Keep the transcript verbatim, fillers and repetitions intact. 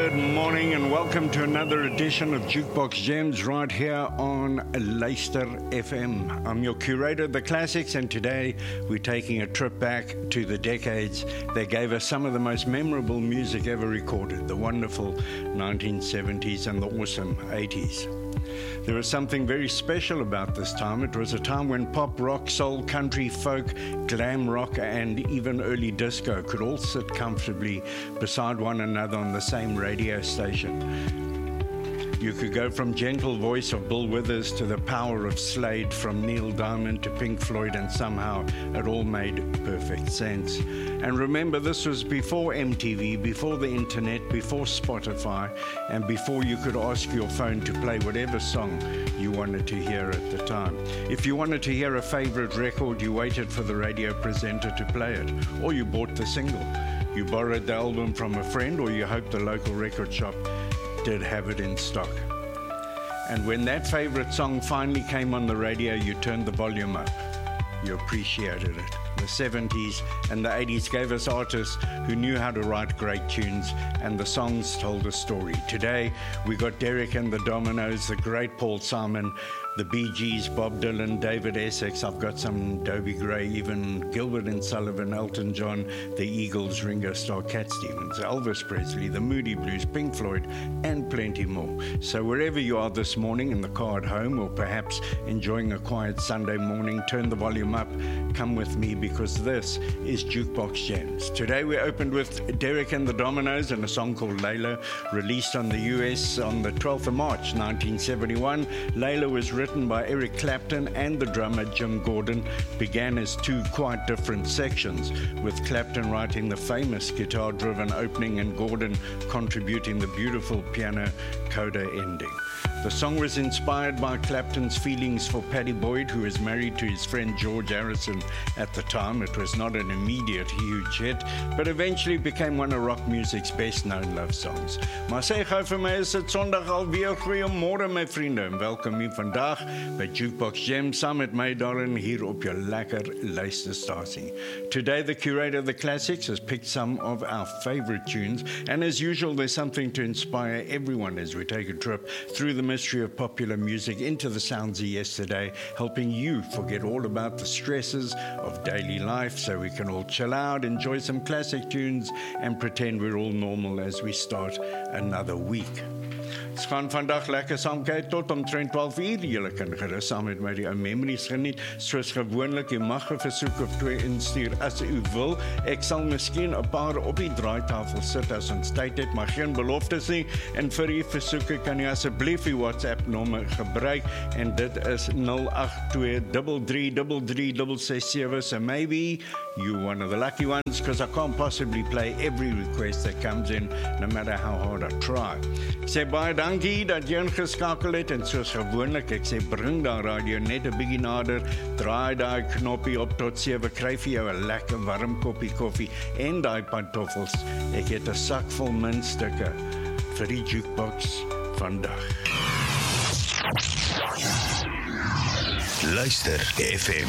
Good morning and welcome to another edition of Jukebox Gems right here on Luister F M. I'm your curator of the classics, and today we're taking a trip back to the decades that gave us some of the most memorable music ever recorded, the wonderful nineteen seventies and the awesome eighties. There was something very special about this time. It was a time when pop, rock, soul, country, folk, glam rock, and even early disco could all sit comfortably beside one another on the same radio station. You could go from gentle voice of Bill Withers to the power of Slade, from Neil Diamond to Pink Floyd, and somehow it all made perfect sense. And remember, this was before M T V, before the internet, before Spotify, and before you could ask your phone to play whatever song you wanted to hear at the time. If you wanted to hear a favorite record, you waited for the radio presenter to play it, or you bought the single. You borrowed the album from a friend, or you hoped the local record shop did have it in stock. And when that favorite song finally came on the radio, you turned the volume up. You appreciated it. The seventies and the eighties gave us artists who knew how to write great tunes, and the songs told a story. Today, we got Derek and the Dominoes, the great Paul Simon, the Bee Gees, Bob Dylan, David Essex. I've got some Dobie Gray, even Gilbert and Sullivan, Elton John, the Eagles, Ringo Starr, Cat Stevens, Elvis Presley, the Moody Blues, Pink Floyd, and plenty more. So wherever you are this morning, in the car at home, or perhaps enjoying a quiet Sunday morning, turn the volume up. Come with me, because this is Jukebox Gems. Today we opened with Derek and the Dominoes and a song called Layla, released on the U S on the twelfth of March nineteen seventy-one. Layla was written by Eric Clapton and the drummer Jim Gordon. Began as two quite different sections, with Clapton writing the famous guitar-driven opening and Gordon contributing the beautiful piano coda ending. The song was inspired by Clapton's feelings for Pattie Boyd, who was married to his friend George Harrison at the time. It was not an immediate huge hit, but eventually became one of rock music's best-known love songs. Maar sê gou vir my, is dit Sondag alweer? Goeiemôre my vriende, en welkom hier vandag by Jukebox Gems, saam met my daarin hier op jou lekker luisterstasie. Today the curator of the classics has picked some of our favorite tunes, and as usual there's something to inspire everyone as we take a trip through the mystery of popular music into the sounds of yesterday, helping you forget all about the stresses of daily life so we can all chill out, enjoy some classic tunes, and pretend we're all normal as we start another week. Ons gaan vandag lekker saam kyk tot omtrent twaalf uur. Julle kan gerus saam met my die ou memories geniet. Soos gewoonlik, jy mag 'n versoek of twee instuur as u wil. Ek sal miskien 'n paar op die draaitafel sit as ons tyd het, maar geen beloftes nie. En vir u versoeke kan jy asseblief die WhatsApp nommer gebruik, en dit is nul agt twee drie drie drie drie ses sewe. So maybe you're one of the lucky ones, because I can't possibly play every request that comes in, no matter how hard I try. Ek sê baie dankie dat jy ingeskakel het, en soos gewoonlik, ek sê bring daai radio net 'n bietjie nader, draai daai knoppie op tot sewe, kry vir jou 'n lekker warm koppie koffie en daai pantoffels. Ek het 'n sak vol muntstukke vir die jukebox vandag. Luister F M.